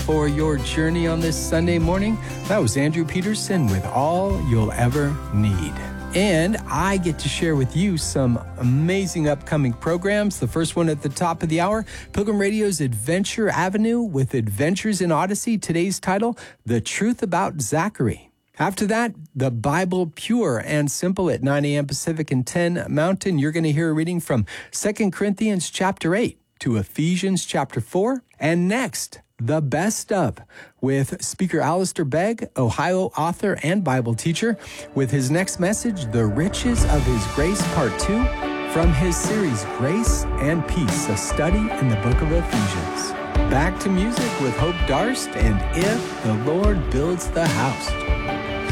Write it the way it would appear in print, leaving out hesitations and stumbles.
for your journey on this Sunday morning. That was Andrew Peterson with All You'll Ever Need. And I get to share with you some amazing upcoming programs. The first one at the top of the hour, Pilgrim Radio's Adventure Avenue with Adventures in Odyssey. Today's title, The Truth About Zachary. After that, the Bible Pure and Simple at 9 a.m. Pacific and 10 Mountain. You're going to hear a reading from 2 Corinthians chapter 8 to Ephesians chapter 4. And next, The Best Of with speaker Alistair Begg, Ohio author and Bible teacher, with his next message, The Riches of His Grace, Part 2, from his series Grace and Peace, a study in the book of Ephesians. Back to music with Hope Darst and If the Lord Builds the House.